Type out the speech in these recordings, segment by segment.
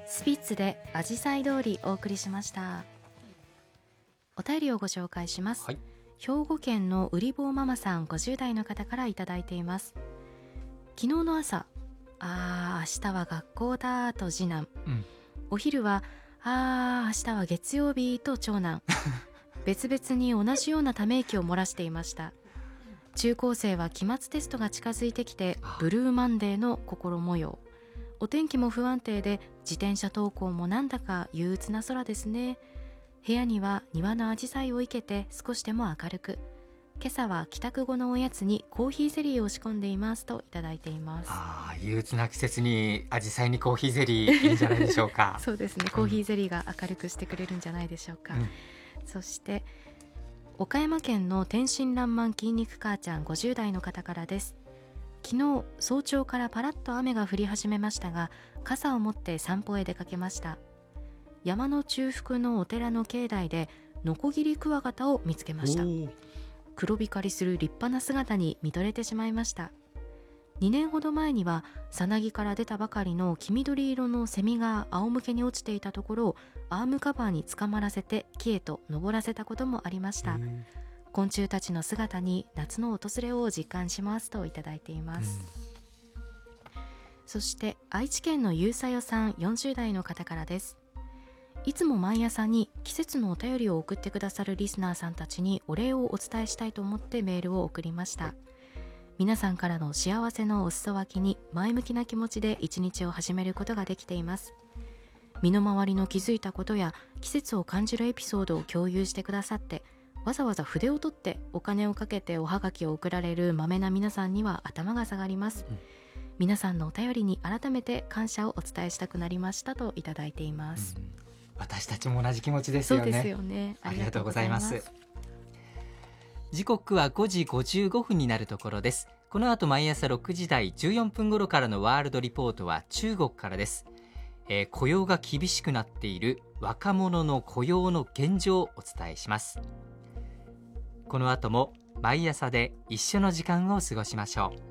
スピッツでアジサイ通りお送りしました。お便りをご紹介します、 はい、 兵庫県のうりぼうママさん50代の方からいただいています。昨日の朝、明日は学校だと次男、お昼は明日は月曜日と長男別々に同じようなため息を漏らしていました。中高生は期末テストが近づいてきてブルーマンデーの心模様。お天気も不安定で自転車登校もなんだか憂鬱な空ですね。部屋には庭のアジサイを生けて少しでも明るく。今朝は帰宅後のおやつにコーヒーゼリーを仕込んでいますといただいています。 憂鬱な季節にアジサイにコーヒーゼリーいいんじゃないでしょうかそうですね、コーヒーゼリーが明るくしてくれるんじゃないでしょうか、そして岡山県の天真爛漫筋肉母ちゃん50代の方からです。昨日早朝からパラッと雨が降り始めましたが、傘を持って散歩へ出かけました。山の中腹のお寺の境内でノコギリクワガタを見つけました。黒光りする立派な姿に見とれてしまいました。2年ほど前にはさなぎから出たばかりの黄緑色のセミが仰向けに落ちていたところをアームカバーにつかまらせて木へと登らせたこともありました。昆虫たちの姿に夏の訪れを実感しますといただいています、そして愛知県のゆうさよさん40代の方からです。いつも毎朝に季節のお便りを送ってくださるリスナーさんたちにお礼をお伝えしたいと思ってメールを送りました。皆さんからの幸せのお裾分けに前向きな気持ちで一日を始めることができています。身の回りの気づいたことや季節を感じるエピソードを共有してくださって、わざわざ筆を取ってお金をかけておはがきを送られるまめな皆さんには頭が下がります、皆さんのお便りに改めて感謝をお伝えしたくなりましたといただいています、 私たちも同じ気持ちですよね。 そうですよね。 ありがとうございます。時刻は5時55分になるところです。この後毎朝6時台14分頃からのワールドリポートは中国からです。雇用が厳しくなっている若者の雇用の現状をお伝えします。この後も毎朝で一緒の時間を過ごしましょう。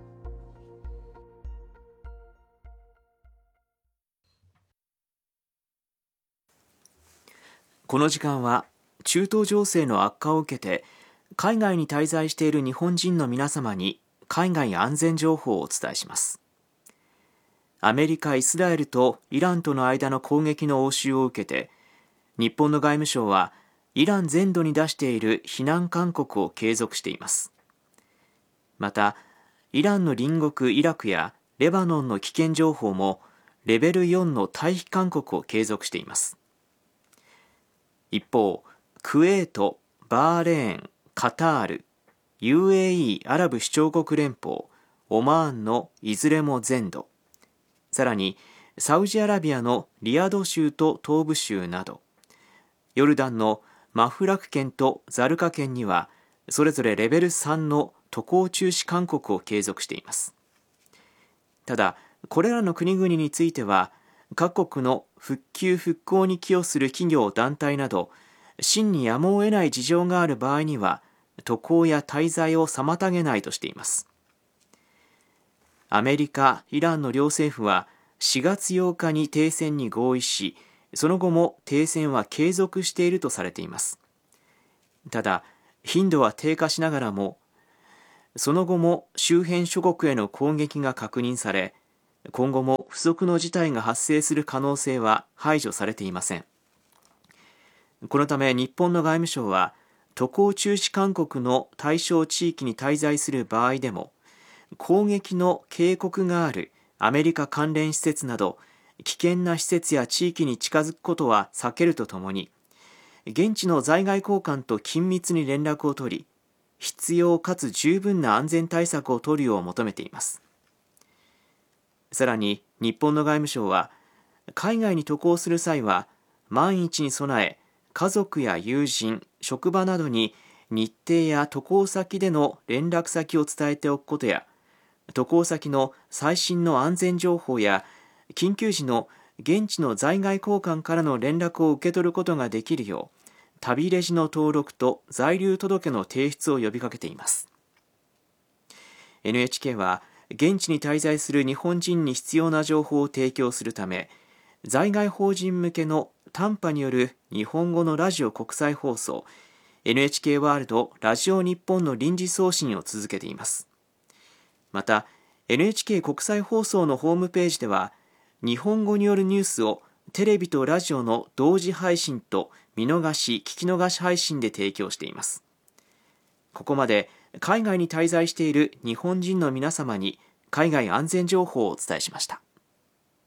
この時間は中東情勢の悪化を受けて海外に滞在している日本人の皆様に海外安全情報をお伝えします。アメリカ、イスラエルとイランとの間の攻撃の応酬を受けて、日本の外務省はイラン全土に出している避難勧告を継続しています。また、イランの隣国イラクやレバノンの危険情報もレベル4の退避勧告を継続しています。一方、クウェート、バーレーン、カタール、UAE アラブ首長国連邦、オマーンのいずれも全土、さらにサウジアラビアのリヤド州と東部州など、ヨルダンのマフラク県とザルカ県にはそれぞれレベル3の渡航中止勧告を継続しています。ただ、これらの国々については各国の復旧復興に寄与する企業団体など真にやむを得ない事情がある場合には渡航や滞在を妨げないとしています。アメリカ、イランの両政府は4月8日に停戦に合意し、その後も停戦は継続しているとされています。ただ、頻度は低下しながらも、その後も周辺諸国への攻撃が確認され、今後も不測の事態が発生する可能性は排除されていません。このため日本の外務省は、渡航中止勧告の対象地域に滞在する場合でも、攻撃の警告があるアメリカ関連施設など、危険な施設や地域に近づくことは避けるとともに、現地の在外公館と緊密に連絡を取り、必要かつ十分な安全対策を取るよう求めています。さらに日本の外務省は、海外に渡航する際は万一に備え、家族や友人、職場などに日程や渡航先での連絡先を伝えておくことや、渡航先の最新の安全情報や緊急時の現地の在外公館からの連絡を受け取ることができるよう、旅レジの登録と在留届の提出を呼びかけています。NHK は現地に滞在する日本人に必要な情報を提供するため、 在外邦人向けの短波による日本語のラジオ国際放送 NHK ワールドラジオ日本の臨時送信を続けています。また NHK 国際放送のホームページでは日本語によるニュースをテレビとラジオの同時配信と見逃し・聞き逃し配信で提供しています。ここまで海外に滞在している日本人の皆様に海外安全情報をお伝えしました。